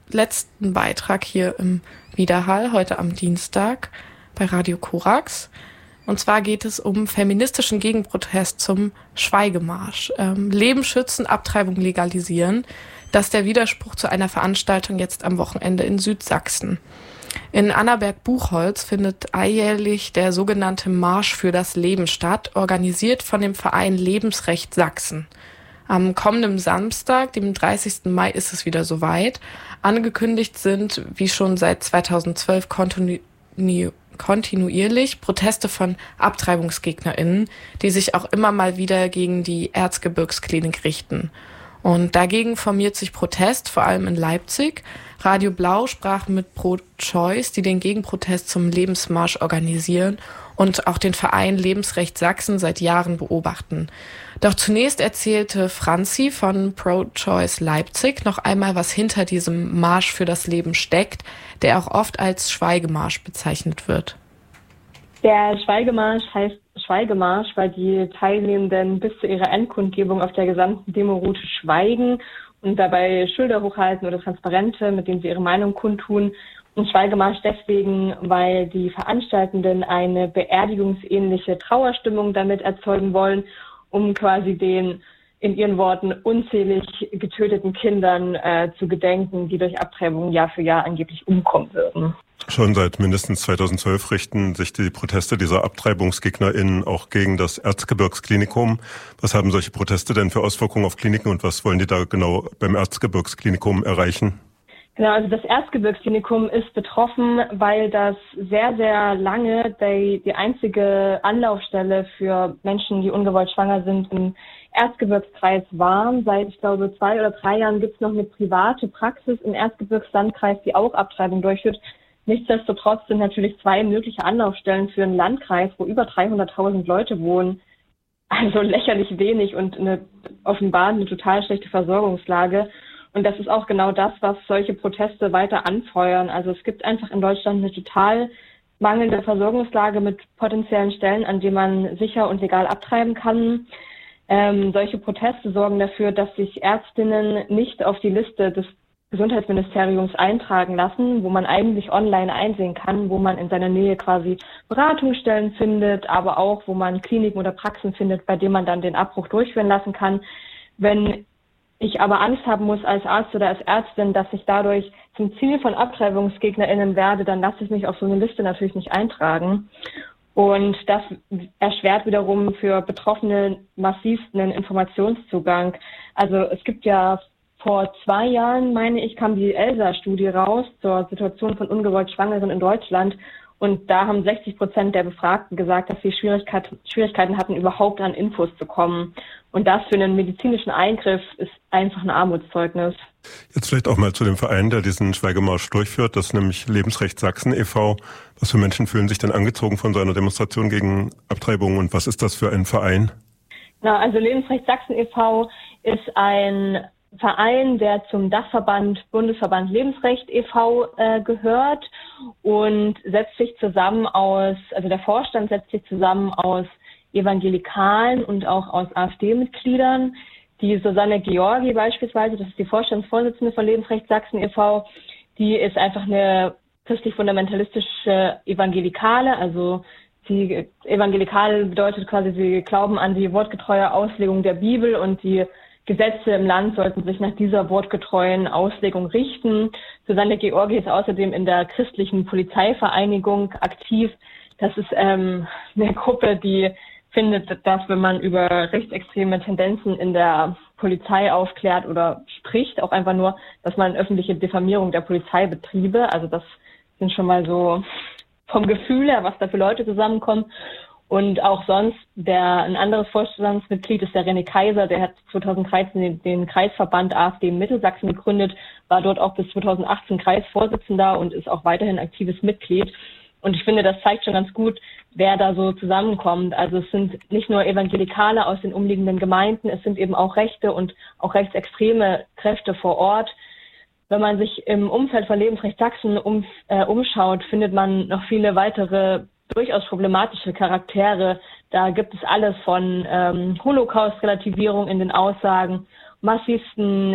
letzten Beitrag hier im Widerhall, heute am Dienstag bei Radio Korax. Und zwar geht es um feministischen Gegenprotest zum Schweigemarsch. Leben schützen, Abtreibung legalisieren. Das ist der Widerspruch zu einer Veranstaltung jetzt am Wochenende in Südsachsen. In Annaberg-Buchholz findet alljährlich der sogenannte Marsch für das Leben statt, organisiert von dem Verein Lebensrecht Sachsen. Am kommenden Samstag, dem 30. Mai, ist es wieder soweit. Angekündigt sind, wie schon seit 2012 kontinuierlich, Proteste von AbtreibungsgegnerInnen, die sich auch immer mal wieder gegen die Erzgebirgsklinik richten. Und dagegen formiert sich Protest, vor allem in Leipzig. Radio Blau sprach mit Pro-Choice, die den Gegenprotest zum Lebensmarsch organisieren und auch den Verein Lebensrecht Sachsen seit Jahren beobachten. Doch zunächst erzählte Franzi von Pro-Choice Leipzig noch einmal, was hinter diesem Marsch für das Leben steckt, der auch oft als Schweigemarsch bezeichnet wird. Der Schweigemarsch heißt Schweigemarsch, weil die Teilnehmenden bis zu ihrer Endkundgebung auf der gesamten Demoroute schweigen und dabei Schilder hochhalten oder Transparente, mit denen sie ihre Meinung kundtun. Und Schweigemarsch deswegen, weil die Veranstaltenden eine beerdigungsähnliche Trauerstimmung damit erzeugen wollen, um quasi den, in ihren Worten, unzählig getöteten Kindern zu gedenken, die durch Abtreibung Jahr für Jahr angeblich umkommen würden. Schon seit mindestens 2012 richten sich die Proteste dieser AbtreibungsgegnerInnen auch gegen das Erzgebirgsklinikum. Was haben solche Proteste denn für Auswirkungen auf Kliniken und was wollen die da genau beim Erzgebirgsklinikum erreichen? Genau, also das Erzgebirgsklinikum ist betroffen, weil das sehr, sehr lange die einzige Anlaufstelle für Menschen, die ungewollt schwanger sind, im Erzgebirgskreis war. Seit, ich glaube, 2 oder 3 Jahren gibt es noch eine private Praxis im Erzgebirgslandkreis, die auch Abtreibung durchführt. Nichtsdestotrotz sind natürlich 2 mögliche Anlaufstellen für einen Landkreis, wo über 300.000 Leute wohnen, also lächerlich wenig und offenbar eine total schlechte Versorgungslage. Und das ist auch genau das, was solche Proteste weiter anfeuern. Also es gibt einfach in Deutschland eine total mangelnde Versorgungslage mit potenziellen Stellen, an denen man sicher und legal abtreiben kann. Solche Proteste sorgen dafür, dass sich Ärztinnen nicht auf die Liste des Gesundheitsministeriums eintragen lassen, wo man eigentlich online einsehen kann, wo man in seiner Nähe quasi Beratungsstellen findet, aber auch, wo man Kliniken oder Praxen findet, bei denen man dann den Abbruch durchführen lassen kann. Wenn ich aber Angst haben muss als Arzt oder als Ärztin, dass ich dadurch zum Ziel von AbtreibungsgegnerInnen werde, dann lasse ich mich auf so eine Liste natürlich nicht eintragen. Und das erschwert wiederum für Betroffene massivsten Informationszugang. Also es gibt ja vor 2 Jahren, meine ich, kam die ELSA-Studie raus zur Situation von ungewollt Schwangeren in Deutschland. Und da haben 60% der Befragten gesagt, dass sie Schwierigkeiten hatten, überhaupt an Infos zu kommen. Und das für einen medizinischen Eingriff ist einfach ein Armutszeugnis. Jetzt vielleicht auch mal zu dem Verein, der diesen Schweigemarsch durchführt, das ist nämlich Lebensrecht Sachsen e.V. Was für Menschen fühlen sich denn angezogen von so einer Demonstration gegen Abtreibung und was ist das für ein Verein? Na, also Lebensrecht Sachsen e.V. ist ein Verein, der zum Dachverband Bundesverband Lebensrecht e.V. Gehört und setzt sich zusammen der Vorstand setzt sich zusammen aus Evangelikalen und auch aus AfD-Mitgliedern. Die Susanne Georgi beispielsweise, das ist die Vorstandsvorsitzende von Lebensrecht Sachsen e.V., die ist einfach eine christlich-fundamentalistische Evangelikale, also die Evangelikale bedeutet quasi, sie glauben an die wortgetreue Auslegung der Bibel und die Gesetze im Land sollten sich nach dieser wortgetreuen Auslegung richten. Susanne Georgi ist außerdem in der christlichen Polizeivereinigung aktiv. Das ist eine Gruppe, die findet, dass wenn man über rechtsextreme Tendenzen in der Polizei aufklärt oder spricht, auch einfach nur, dass man öffentliche Diffamierung der Polizeibetriebe, also das sind schon mal so vom Gefühl her, was da für Leute zusammenkommen. Und auch sonst, ein anderes Vorstandsmitglied ist der René Kaiser, der hat 2013 den Kreisverband AfD Mittelsachsen gegründet, war dort auch bis 2018 Kreisvorsitzender und ist auch weiterhin aktives Mitglied. Und ich finde, das zeigt schon ganz gut, wer da so zusammenkommt. Also es sind nicht nur Evangelikale aus den umliegenden Gemeinden, es sind eben auch rechte und auch rechtsextreme Kräfte vor Ort. Wenn man sich im Umfeld von Lebensrecht Sachsen umschaut, findet man noch viele weitere durchaus problematische Charaktere. Da gibt es alles von Holocaust-Relativierung in den Aussagen, massivsten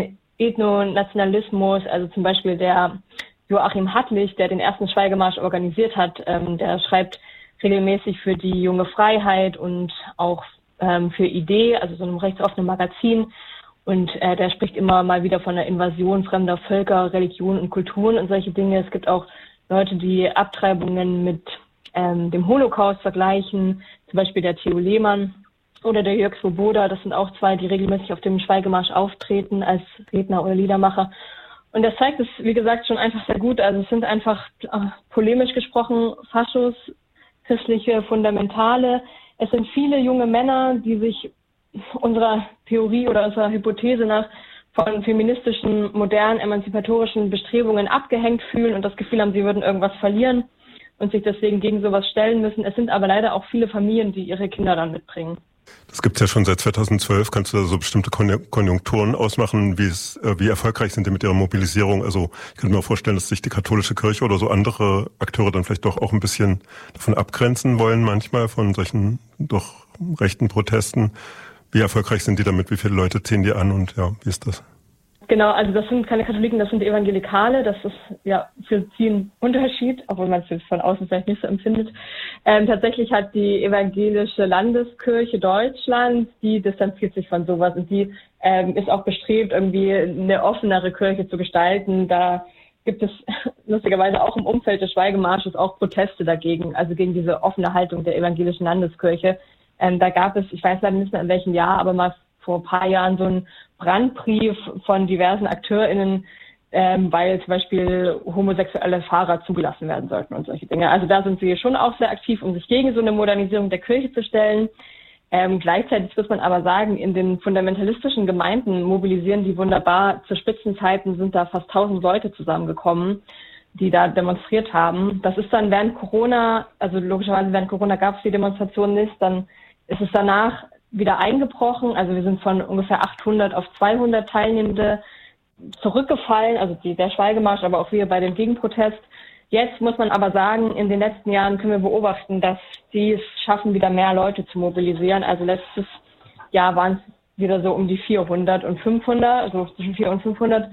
Ethnonationalismus, also zum Beispiel der Joachim Hattlich, der den ersten Schweigemarsch organisiert hat, der schreibt regelmäßig für die Junge Freiheit und auch für Idee, also so einem rechtsoffenen Magazin. Und der spricht immer mal wieder von der Invasion fremder Völker, Religionen und Kulturen und solche Dinge. Es gibt auch Leute, die Abtreibungen mit dem Holocaust vergleichen, zum Beispiel der Theo Lehmann oder der Jörg Swoboda. Das sind auch zwei, die regelmäßig auf dem Schweigemarsch auftreten als Redner oder Liedermacher. Und das zeigt es, wie gesagt, schon einfach sehr gut. Also es sind einfach polemisch gesprochen Faschos, christliche Fundamentale. Es sind viele junge Männer, die sich unserer Theorie oder unserer Hypothese nach von feministischen, modernen, emanzipatorischen Bestrebungen abgehängt fühlen und das Gefühl haben, sie würden irgendwas verlieren und sich deswegen gegen sowas stellen müssen. Es sind aber leider auch viele Familien, die ihre Kinder dann mitbringen. Das gibt's ja schon seit 2012. Kannst du da so bestimmte Konjunkturen ausmachen? Wie erfolgreich sind die mit ihrer Mobilisierung? Also ich könnte mir vorstellen, dass sich die katholische Kirche oder so andere Akteure dann vielleicht doch auch ein bisschen davon abgrenzen wollen, manchmal von solchen doch rechten Protesten. Wie erfolgreich sind die damit? Wie viele Leute ziehen die an und ja, wie ist das? Genau, also das sind keine Katholiken, das sind Evangelikale. Das ist ja für sie ein Unterschied, obwohl man es von außen vielleicht nicht so empfindet. Tatsächlich hat die evangelische Landeskirche Deutschlands, die distanziert sich von sowas und die ist auch bestrebt, irgendwie eine offenere Kirche zu gestalten. Da gibt es lustigerweise auch im Umfeld des Schweigemarsches auch Proteste dagegen, also gegen diese offene Haltung der evangelischen Landeskirche. Da gab es, ich weiß leider nicht mehr in welchem Jahr, aber mal vor ein paar Jahren so einen Brandbrief von diversen AkteurInnen, weil zum Beispiel homosexuelle Fahrer zugelassen werden sollten und solche Dinge. Also da sind sie schon auch sehr aktiv, um sich gegen so eine Modernisierung der Kirche zu stellen. Gleichzeitig muss man aber sagen, in den fundamentalistischen Gemeinden mobilisieren die wunderbar. Zu Spitzenzeiten sind da fast 1000 Leute zusammengekommen, die da demonstriert haben. Das ist dann während Corona, also logischerweise während Corona gab es die Demonstrationen nicht, dann ist es danach wieder eingebrochen. Also wir sind von ungefähr 800 auf 200 Teilnehmende zurückgefallen, also der Schweigemarsch, aber auch wir bei dem Gegenprotest. Jetzt muss man aber sagen, in den letzten Jahren können wir beobachten, dass die es schaffen, wieder mehr Leute zu mobilisieren. Also letztes Jahr waren es wieder so um die 400 und 500, also zwischen 400 und 500.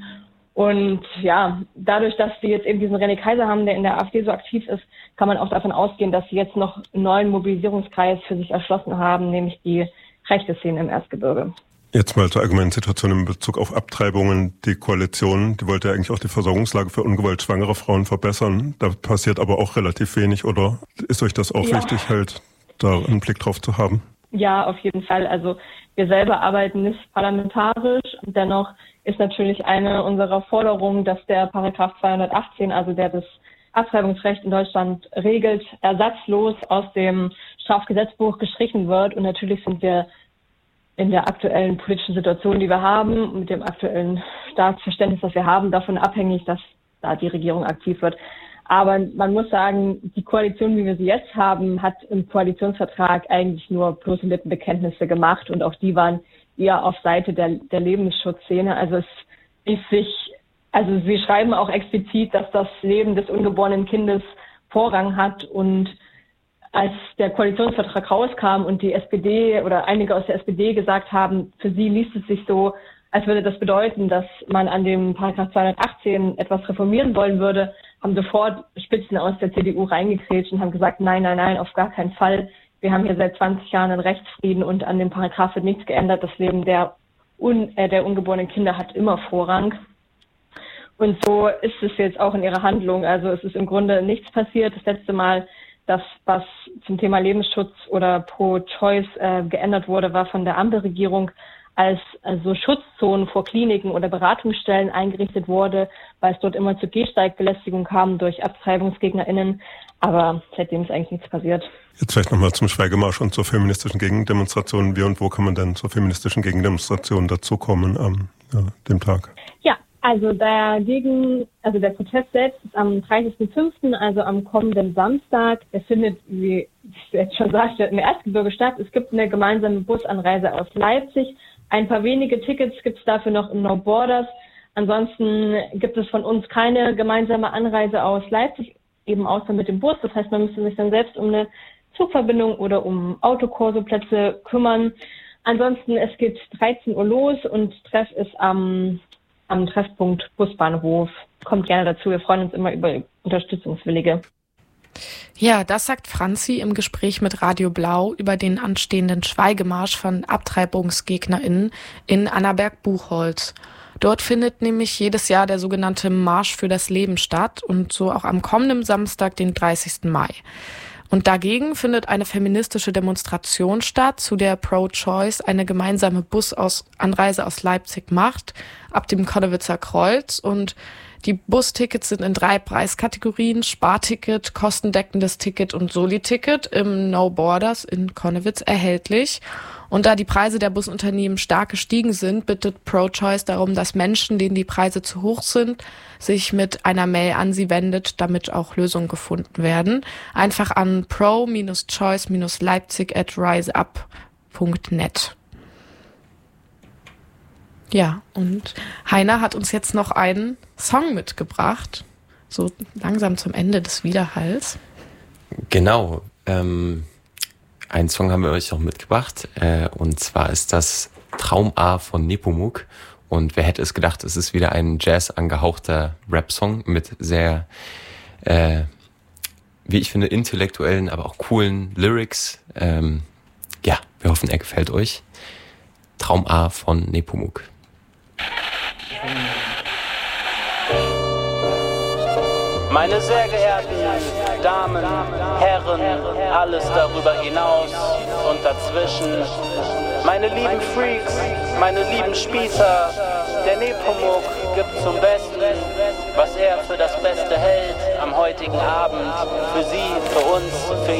Und ja, dadurch, dass wir jetzt eben diesen René Kaiser haben, der in der AfD so aktiv ist, kann man auch davon ausgehen, dass sie jetzt noch einen neuen Mobilisierungskreis für sich erschlossen haben, nämlich die rechte Szene im Erzgebirge. Jetzt mal zur allgemeinen Situation in Bezug auf Abtreibungen. Die Koalition, die wollte ja eigentlich auch die Versorgungslage für ungewollt schwangere Frauen verbessern. Da passiert aber auch relativ wenig, oder? Ist euch das auch wichtig, halt da einen Blick drauf zu haben? Ja, auf jeden Fall. Also wir selber arbeiten nicht parlamentarisch. Dennoch ist natürlich eine unserer Forderungen, dass der Paragraph 218, also der das Abtreibungsrecht in Deutschland regelt, ersatzlos aus dem Strafgesetzbuch gestrichen wird. Und natürlich sind wir in der aktuellen politischen Situation, die wir haben, mit dem aktuellen Staatsverständnis, das wir haben, davon abhängig, dass da die Regierung aktiv wird. Aber man muss sagen, die Koalition, wie wir sie jetzt haben, hat im Koalitionsvertrag eigentlich nur bloße Lippenbekenntnisse gemacht und auch die waren eher auf Seite der Lebensschutzszene. Also sie schreiben auch explizit, dass das Leben des ungeborenen Kindes Vorrang hat und als der Koalitionsvertrag rauskam und die SPD oder einige aus der SPD gesagt haben, für sie liest es sich so, als würde das bedeuten, dass man an dem Paragraph 218 etwas reformieren wollen würde, haben sofort Spitzen aus der CDU reingekrätscht und haben gesagt, nein, auf gar keinen Fall. Wir haben hier seit 20 Jahren einen Rechtsfrieden und an dem Paragraph wird nichts geändert. Das Leben der ungeborenen Kinder hat immer Vorrang. Und so ist es jetzt auch in ihrer Handlung. Also es ist im Grunde nichts passiert. Das letzte Mal, das, was zum Thema Lebensschutz oder Pro-Choice geändert wurde, war von der Ampelregierung, als so Schutzzonen vor Kliniken oder Beratungsstellen eingerichtet wurde, weil es dort immer zu Gehsteigbelästigung kam durch AbtreibungsgegnerInnen. Aber seitdem ist eigentlich nichts passiert. Jetzt vielleicht nochmal zum Schweigemarsch und zur feministischen Gegendemonstration. Wie und wo kann man denn zur feministischen Gegendemonstration dazukommen an dem Tag? Ja, also der Protest selbst ist am 30.05., also am kommenden Samstag. Es findet, wie ich jetzt schon sagte, im Erzgebirge statt. Es gibt eine gemeinsame Busanreise aus Leipzig. Ein paar wenige Tickets gibt es dafür noch im No Borders. Ansonsten gibt es von uns keine gemeinsame Anreise aus Leipzig, eben außer mit dem Bus. Das heißt, man müsste sich dann selbst um eine Zugverbindung oder um Autokorso-Plätze kümmern. Ansonsten, es geht 13 Uhr los und Treff ist am am Treffpunkt Busbahnhof. Kommt gerne dazu, wir freuen uns immer über Unterstützungswillige. Ja, das sagt Franzi im Gespräch mit Radio Blau über den anstehenden Schweigemarsch von AbtreibungsgegnerInnen in Annaberg-Buchholz. Dort findet nämlich jedes Jahr der sogenannte Marsch für das Leben statt und so auch am kommenden Samstag, den 30. Mai. Und dagegen findet eine feministische Demonstration statt, zu der Pro-Choice eine gemeinsame Busanreise aus Leipzig macht, ab dem Konnewitzer Kreuz. Und die Bustickets sind in 3 Preiskategorien: Sparticket, kostendeckendes Ticket und Soli-Ticket im No Borders in Konnewitz erhältlich. Und da die Preise der Busunternehmen stark gestiegen sind, bittet Pro-Choice darum, dass Menschen, denen die Preise zu hoch sind, sich mit einer Mail an sie wendet, damit auch Lösungen gefunden werden. Einfach an pro-choice-leipzig@riseup.net. Ja, und Heiner hat uns jetzt noch einen Song mitgebracht, so langsam zum Ende des Widerhalls. Genau, einen Song haben wir euch noch mitgebracht, und zwar ist das Traum A von Nepomuk. Und wer hätte es gedacht, es ist wieder ein Jazz angehauchter Rap-Song mit sehr, wie ich finde, intellektuellen, aber auch coolen Lyrics. Ja, wir hoffen, er gefällt euch. Traum A von Nepomuk. Meine sehr geehrten Damen, Herren, alles darüber hinaus und dazwischen, meine lieben Freaks, meine lieben Spießer, der Nepomuk gibt zum Besten, was er für das Beste hält am heutigen Abend, für Sie, für uns, für